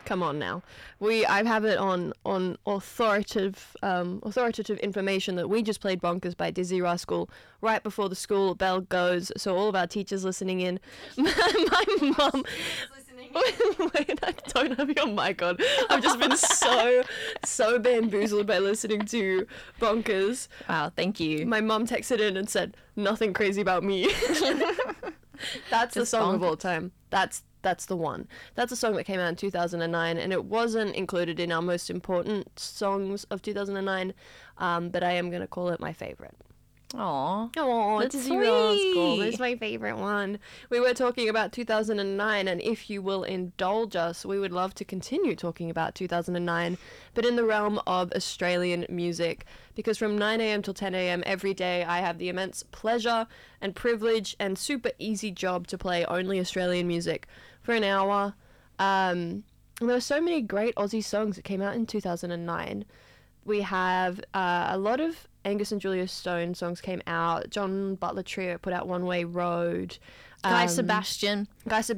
Come on now. I have it on authoritative information that we just played Bonkers by Dizzy Rascal right before the school bell goes. So all of our teachers listening in, my mum. Wait, I don't have your mic on. I've just been so bamboozled by listening to Bonkers. Wow, thank you. My mum texted in and said, "Nothing crazy about me." That's the song of all time. That's the one. That's a song that came out in 2009, and it wasn't included in our most important songs of 2009, but I am going to call it my favorite. Aww. Oh, that's Dizzy sweet. Rascal. That's my favorite one. We were talking about 2009, and if you will indulge us, we would love to continue talking about 2009, but in the realm of Australian music, because from 9 a.m. till 10 a.m. every day, I have the immense pleasure and privilege and super easy job to play only Australian music for an hour. And there were so many great Aussie songs that came out in 2009. We have a lot of Angus and Julia Stone songs came out. John Butler Trio put out One Way Road. Guy Sebastian.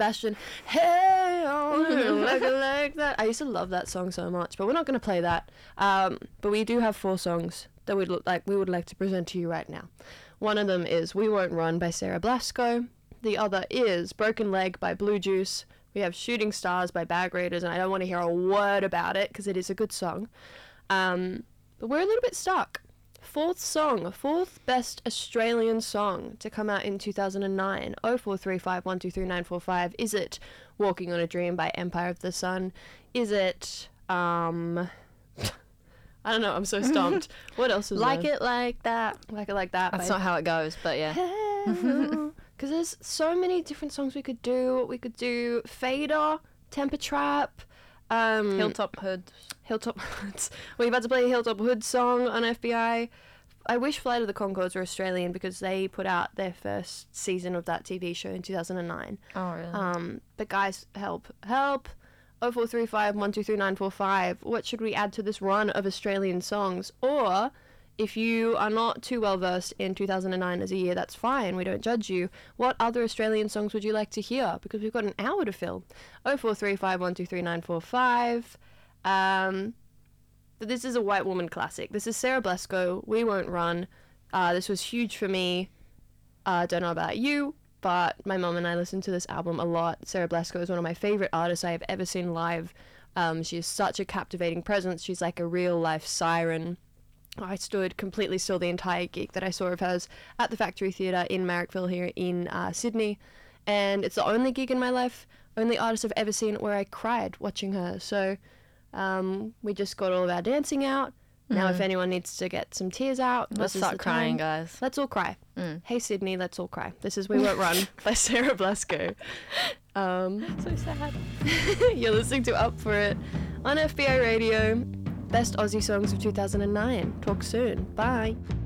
Hey, like that. I used to love that song so much, but we're not going to play that. But we do have 4 songs that we would like to present to you right now. One of them is We Won't Run by Sarah Blasco. The other is Broken Leg by Blue Juice. We have Shooting Stars by Bag Raiders, and I don't want to hear a word about it because it is a good song. But we're a little bit stuck. Fourth best Australian song to come out in 2009. 0435 123 945. Is it Walking on a Dream by Empire of the Sun? Is it, I don't know, I'm so stumped. What else is Like there? It Like That. Like It Like That. That's not how it goes, but yeah. Because there's so many different songs we could do. We could do Fader, Temper Trap, Hilltop Hoods. We're about to play a Hilltop Hood song on FBI. I wish Flight of the Conchords were Australian because they put out their first season of that TV show in 2009. Oh, really? But guys, help. 0435 123 945. What should we add to this run of Australian songs? Or if you are not too well versed in 2009 as a year, that's fine. We don't judge you. What other Australian songs would you like to hear? Because we've got an hour to fill. 0435 123 945. But this is a white woman classic. This is Sarah Blasco, We Won't Run. This was huge for me. Don't know about you, but my mum and I listened to this album a lot. Sarah Blasco is one of my favorite artists I have ever seen live. She is such a captivating presence. She's like a real life siren. I stood completely still the entire gig that I saw of hers at the Factory Theatre in Marrickville here in Sydney. And it's the only gig in my life, only artist I've ever seen where I cried watching her. So we just got all of our dancing out. Now if anyone needs to get some tears out, Let's start crying, guys. Let's all cry. Hey Sydney, let's all cry. This is We Won't Run by Sarah Blasco. So sad. You're listening to Up For It on FBI Radio. Best Aussie songs of 2009. Talk soon. Bye.